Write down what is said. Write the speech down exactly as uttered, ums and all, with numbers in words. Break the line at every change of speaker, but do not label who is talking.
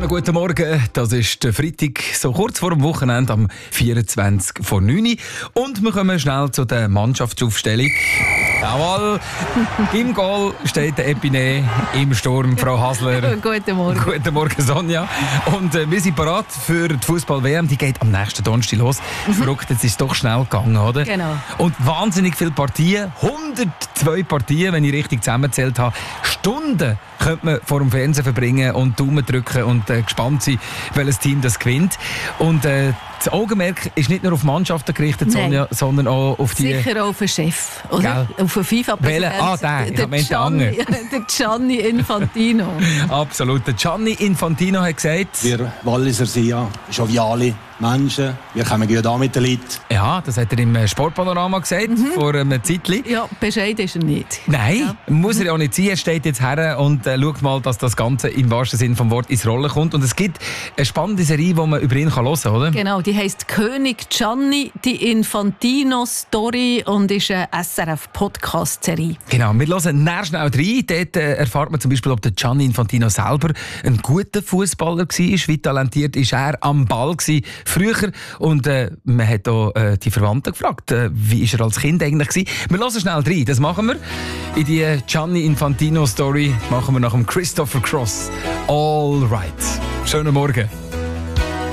guten Morgen. Das ist der Freitag, so kurz vor dem Wochenende, am vierundzwanzig vor neun. Und wir kommen schnell zu der Mannschaftsaufstellung. Jawohl, im Goal steht der Epine, im Sturm Frau Hasler.
Guten Morgen.
Guten Morgen, Sonja. Und äh, wir sind bereit für die Fußball-W M. Die geht am nächsten Donnerstag los. Mhm. Verrückt, jetzt ist es doch schnell gegangen, oder?
Genau.
Und wahnsinnig viele Partien, hundertzwei Partien, wenn ich richtig zusammengezählt habe. Stunden könnte man vor dem Fernsehen verbringen und Daumen drücken und äh, gespannt sein, welches Team das gewinnt. Und äh, das Augenmerk ist nicht nur auf Mannschaften gerichtet, Sonja, sondern auch auf die...
Sicher auch auf den Chef, oder?
Gell?
Auf den FIFA-Präsidenten.
Ah, der, ich
der,
meinte
Gianni, der Gianni Infantino.
Absolut. Der Gianni Infantino hat gesagt...
Wir Walliser sind ja joviale Menschen. Wir kommen gut an mit den Leuten.
Ja, das hat er im Sportpanorama gesagt, mhm. vor einem Zeitchen.
Ja, bescheiden ist er nicht.
Nein,
ja.
muss er ja auch nicht sein. Er steht jetzt her und äh, schaut mal, dass das Ganze im wahrsten Sinne des Wortes ins Rollen kommt. Und es gibt eine spannende Serie, die man über ihn hören kann, oder?
Genau, die heisst «König Gianni, die Infantino-Story» und ist eine S R F-Podcast-Serie.
Genau, wir hören näher schnell rein. Dort äh, erfahrt man zum Beispiel, ob der Gianni Infantino selber ein guter Fußballer war. Wie talentiert ist er am Ball gewesen früher. Und äh, man hat auch äh, die Verwandten gefragt, äh, wie ist er als Kind eigentlich gewesen. Wir hören schnell rein, das machen wir. In die Gianni Infantino-Story machen wir nach dem Christopher Cross. All right. Schönen Morgen.